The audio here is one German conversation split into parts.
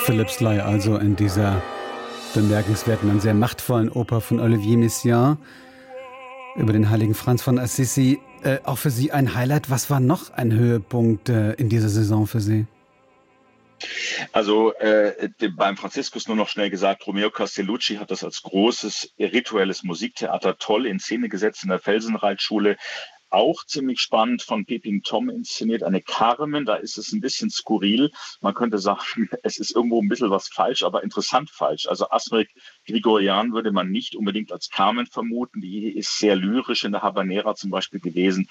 Philip Sly also in dieser bemerkenswerten und sehr machtvollen Oper von Olivier Messiaen über den heiligen Franz von Assisi. Auch für Sie ein Highlight. Was war noch ein Höhepunkt in dieser Saison für Sie? Also beim Franziskus nur noch schnell gesagt, Romeo Castellucci hat das als großes rituelles Musiktheater toll in Szene gesetzt in der Felsenreitschule. Auch ziemlich spannend von Peeping Tom inszeniert, eine Carmen, da ist es ein bisschen skurril. Man könnte sagen, es ist irgendwo ein bisschen was falsch, aber interessant falsch. Also Asmik Grigorian würde man nicht unbedingt als Carmen vermuten, die ist sehr lyrisch in der Habanera zum Beispiel gewesen.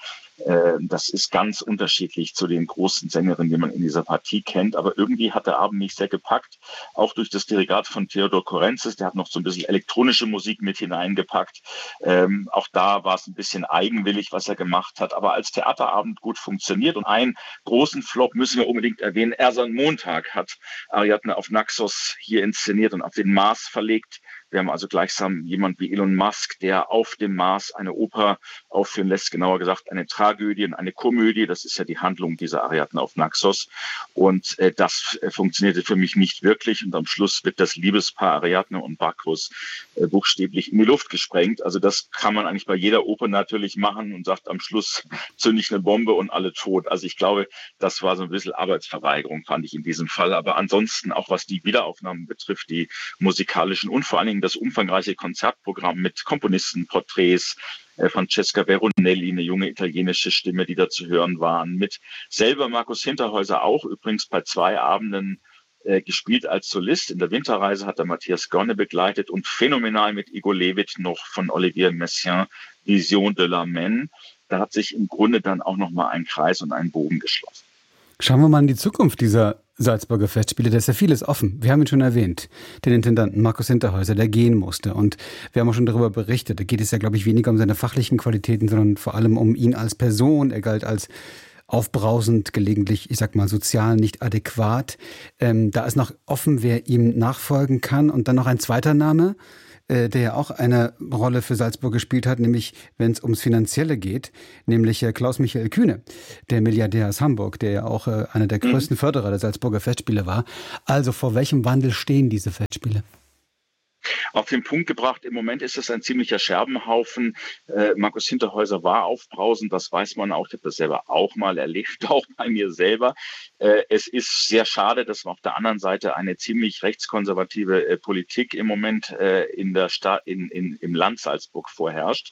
Das ist ganz unterschiedlich zu den großen Sängerinnen, die man in dieser Partie kennt, aber irgendwie hat der Abend mich sehr gepackt, auch durch das Dirigat von Theodor Korenzis, der hat noch so ein bisschen elektronische Musik mit hineingepackt. Auch da war es ein bisschen eigenwillig, was er gemacht hat, aber als Theaterabend gut funktioniert. Und einen großen Flop müssen wir unbedingt erwähnen. Ersan Montag hat Ariadne auf Naxos hier inszeniert und auf den Mars verlegt. Wir haben also gleichsam jemand wie Elon Musk, der auf dem Mars eine Oper aufführen lässt, genauer gesagt eine Tragödie und eine Komödie. Das ist ja die Handlung dieser Ariadne auf Naxos. Und das funktionierte für mich nicht wirklich. Und am Schluss wird das Liebespaar Ariadne und Bacchus buchstäblich in die Luft gesprengt. Also das kann man eigentlich bei jeder Oper natürlich machen und sagt am Schluss zünde ich eine Bombe und alle tot. Also ich glaube, das war so ein bisschen Arbeitsverweigerung, fand ich in diesem Fall. Aber ansonsten auch was die Wiederaufnahmen betrifft, die musikalischen und vor allen Dingen das umfangreiche Konzertprogramm mit Komponistenporträts, Francesca Veronelli, eine junge italienische Stimme, die da zu hören waren, mit selber Markus Hinterhäuser auch übrigens bei 2 Abenden gespielt als Solist. In der Winterreise hat er Matthias Gonne begleitet und phänomenal mit Igor Levit noch von Olivier Messiaen, Vision de la Main. Da hat sich im Grunde dann auch nochmal ein Kreis und ein Bogen geschlossen. Schauen wir mal in die Zukunft dieser Salzburger Festspiele. Da ist ja vieles offen. Wir haben ihn schon erwähnt, den Intendanten Markus Hinterhäuser, der gehen musste. Und wir haben auch schon darüber berichtet. Da geht es ja, glaube ich, weniger um seine fachlichen Qualitäten, sondern vor allem um ihn als Person. Er galt als aufbrausend, gelegentlich, ich sag mal, sozial nicht adäquat. Da ist noch offen, wer ihm nachfolgen kann. Und dann noch ein zweiter Name, der ja auch eine Rolle für Salzburg gespielt hat, nämlich wenn es ums Finanzielle geht, nämlich Klaus-Michael Kühne, der Milliardär aus Hamburg, der ja auch einer der größten Förderer der Salzburger Festspiele war. Also vor welchem Wandel stehen diese Festspiele? Auf den Punkt gebracht, im Moment ist es ein ziemlicher Scherbenhaufen. Markus Hinterhäuser war aufbrausend, das weiß man auch. Ich habe das selber auch mal erlebt, auch bei mir selber. Es ist sehr schade, dass auf der anderen Seite eine ziemlich rechtskonservative Politik im Moment im Land Salzburg vorherrscht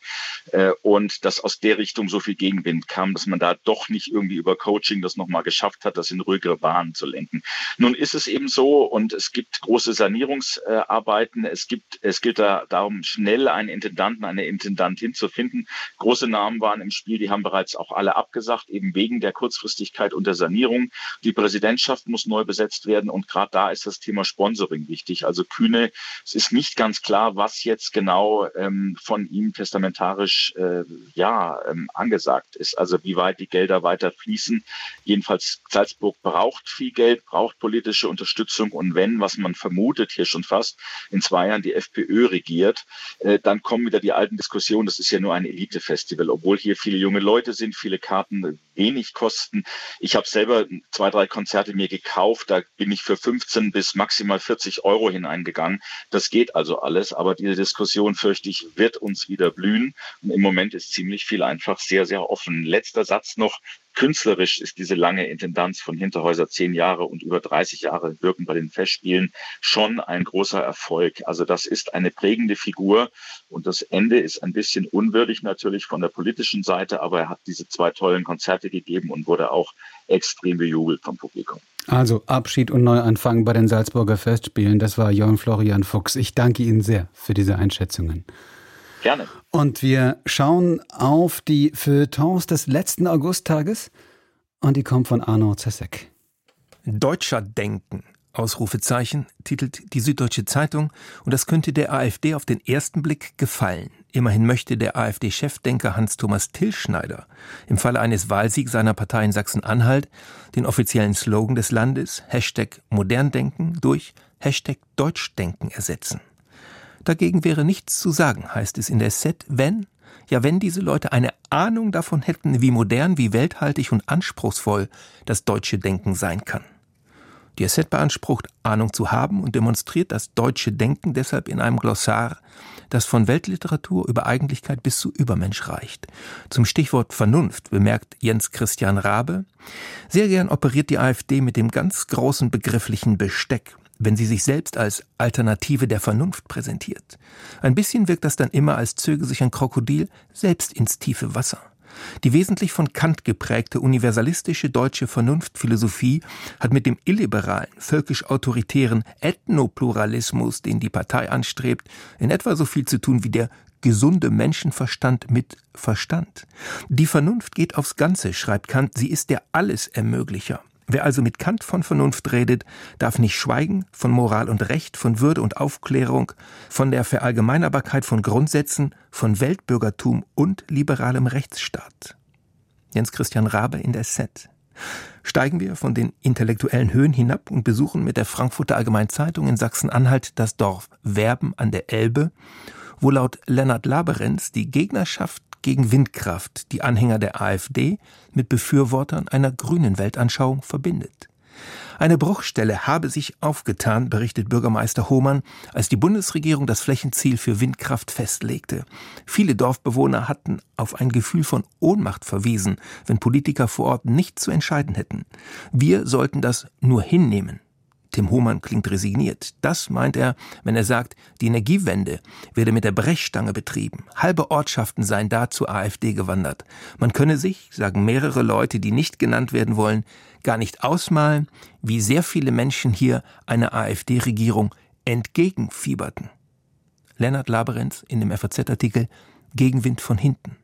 und dass aus der Richtung so viel Gegenwind kam, dass man da doch nicht irgendwie über Coaching das nochmal geschafft hat, das in ruhigere Bahnen zu lenken. Nun ist es eben so und es gibt große Sanierungsarbeiten. Es gilt darum, schnell einen Intendanten, eine Intendantin zu finden. Große Namen waren im Spiel, die haben bereits auch alle abgesagt, eben wegen der Kurzfristigkeit und der Sanierung. Die Präsidentschaft muss neu besetzt werden und gerade da ist das Thema Sponsoring wichtig. Also Kühne, es ist nicht ganz klar, was jetzt genau von ihm testamentarisch angesagt ist. Also wie weit die Gelder weiter fließen. Jedenfalls Salzburg braucht viel Geld, braucht politische Unterstützung und wenn, was man vermutet hier schon fast, in 2 Jahren die FPÖ regiert, dann kommen wieder die alten Diskussionen, das ist ja nur ein Elite-Festival, obwohl hier viele junge Leute sind, viele Karten wenig kosten. Ich habe selber 2, 3 Konzerte mir gekauft, da bin ich für 15 bis maximal 40 € hineingegangen. Das geht also alles, aber diese Diskussion, fürchte ich, wird uns wieder blühen. Und im Moment ist ziemlich viel einfach sehr, sehr offen. Letzter Satz noch. Künstlerisch ist diese lange Intendanz von Hinterhäuser 10 Jahre und über 30 Jahre Wirken bei den Festspielen schon ein großer Erfolg. Also das ist eine prägende Figur und das Ende ist ein bisschen unwürdig natürlich von der politischen Seite, aber er hat diese 2 tollen Konzerte gegeben und wurde auch extrem bejubelt vom Publikum. Also Abschied und Neuanfang bei den Salzburger Festspielen, das war Jörn Florian Fuchs. Ich danke Ihnen sehr für diese Einschätzungen. Gerne. Und wir schauen auf die Feuilletons des letzten Augusttages und die kommt von Arno Zesek. Deutscher Denken, Ausrufezeichen, titelt die Süddeutsche Zeitung und das könnte der AfD auf den ersten Blick gefallen. Immerhin möchte der AfD-Chefdenker Hans-Thomas Tilschneider im Falle eines Wahlsiegs seiner Partei in Sachsen-Anhalt den offiziellen Slogan des Landes #Moderndenken durch #Deutschdenken ersetzen. Dagegen wäre nichts zu sagen, heißt es in der SZ, wenn diese Leute eine Ahnung davon hätten, wie modern, wie welthaltig und anspruchsvoll das deutsche Denken sein kann. Die SZ beansprucht, Ahnung zu haben und demonstriert das deutsche Denken deshalb in einem Glossar, das von Weltliteratur über Eigentlichkeit bis zu Übermensch reicht. Zum Stichwort Vernunft bemerkt Jens Christian Raabe: Sehr gern operiert die AfD mit dem ganz großen begrifflichen Besteck, wenn sie sich selbst als Alternative der Vernunft präsentiert. Ein bisschen wirkt das dann immer, als zöge sich ein Krokodil selbst ins tiefe Wasser. Die wesentlich von Kant geprägte universalistische deutsche Vernunftphilosophie hat mit dem illiberalen, völkisch-autoritären Ethnopluralismus, den die Partei anstrebt, in etwa so viel zu tun wie der gesunde Menschenverstand mit Verstand. Die Vernunft geht aufs Ganze, schreibt Kant, sie ist der Allesermöglicher. Wer also mit Kant von Vernunft redet, darf nicht schweigen von Moral und Recht, von Würde und Aufklärung, von der Verallgemeinerbarkeit von Grundsätzen, von Weltbürgertum und liberalem Rechtsstaat. Jens Christian Raabe in der SZ. Steigen wir von den intellektuellen Höhen hinab und besuchen mit der Frankfurter Allgemeinen Zeitung in Sachsen-Anhalt das Dorf Werben an der Elbe, wo laut Lennart Laberenz die Gegnerschaft gegen Windkraft die Anhänger der AfD mit Befürwortern einer grünen Weltanschauung verbindet. Eine Bruchstelle habe sich aufgetan, berichtet Bürgermeister Hohmann, als die Bundesregierung das Flächenziel für Windkraft festlegte. Viele Dorfbewohner hatten auf ein Gefühl von Ohnmacht verwiesen, wenn Politiker vor Ort nichts zu entscheiden hätten. Wir sollten das nur hinnehmen. Tim Hohmann klingt resigniert. Das meint er, wenn er sagt, die Energiewende werde mit der Brechstange betrieben. Halbe Ortschaften seien da zur AfD gewandert. Man könne sich, sagen mehrere Leute, die nicht genannt werden wollen, gar nicht ausmalen, wie sehr viele Menschen hier einer AfD-Regierung entgegenfieberten. Lennart Laberenz in dem FAZ-Artikel Gegenwind von hinten.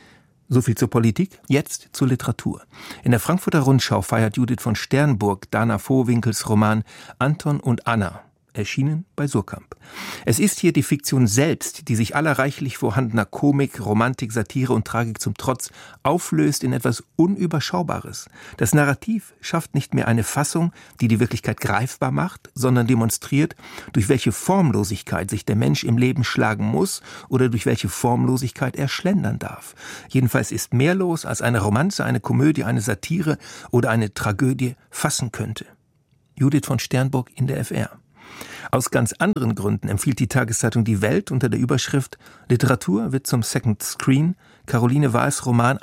So viel zur Politik, jetzt zur Literatur. In der Frankfurter Rundschau feiert Judith von Sternburg Dana Vohwinkels Roman Anton und Anna, erschienen bei Surkamp. Es ist hier die Fiktion selbst, die sich aller reichlich vorhandener Komik, Romantik, Satire und Tragik zum Trotz auflöst in etwas Unüberschaubares. Das Narrativ schafft nicht mehr eine Fassung, die die Wirklichkeit greifbar macht, sondern demonstriert, durch welche Formlosigkeit sich der Mensch im Leben schlagen muss oder durch welche Formlosigkeit er schlendern darf. Jedenfalls ist mehr los, als eine Romanze, eine Komödie, eine Satire oder eine Tragödie fassen könnte. Judith von Sternburg in der FR. Aus ganz anderen Gründen empfiehlt die Tageszeitung Die Welt unter der Überschrift Literatur wird zum Second Screen Caroline Wahls Roman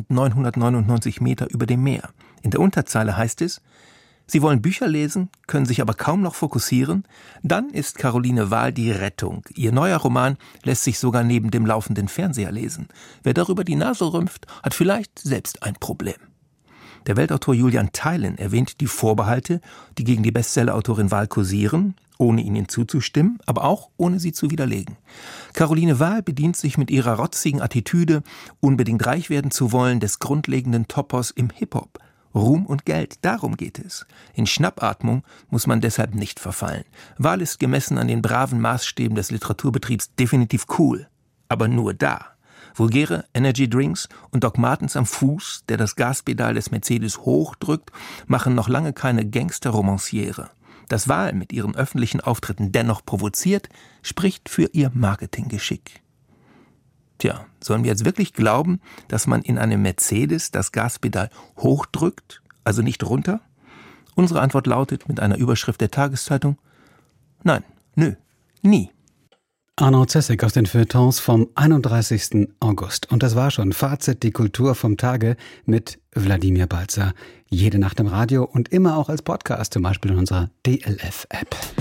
1999 Meter über dem Meer. In der Unterzeile heißt es: Sie wollen Bücher lesen, können sich aber kaum noch fokussieren? Dann ist Caroline Wahl die Rettung. Ihr neuer Roman lässt sich sogar neben dem laufenden Fernseher lesen. Wer darüber die Nase rümpft, hat vielleicht selbst ein Problem. Der Weltautor Julian Theilen erwähnt die Vorbehalte, die gegen die Bestsellerautorin Wahl kursieren, ohne ihnen zuzustimmen, aber auch ohne sie zu widerlegen. Caroline Wahl bedient sich mit ihrer rotzigen Attitüde, unbedingt reich werden zu wollen, des grundlegenden Topos im Hip-Hop. Ruhm und Geld, darum geht es. In Schnappatmung muss man deshalb nicht verfallen. Wahl ist gemessen an den braven Maßstäben des Literaturbetriebs definitiv cool, aber nur da. Vulgäre Energy-Drinks und Doc Martens am Fuß, der das Gaspedal des Mercedes hochdrückt, machen noch lange keine Gangster-Romanciere. Dass Wahl mit ihren öffentlichen Auftritten dennoch provoziert, spricht für ihr Marketinggeschick. Tja, sollen wir jetzt wirklich glauben, dass man in einem Mercedes das Gaspedal hochdrückt, also nicht runter? Unsere Antwort lautet mit einer Überschrift der Tageszeitung: Nein, nö, nie. Arno Zessek aus den Feuilletons vom 31. August. Und das war schon Fazit, die Kultur vom Tage mit Wladimir Balzer. Jede Nacht im Radio und immer auch als Podcast, zum Beispiel in unserer DLF-App.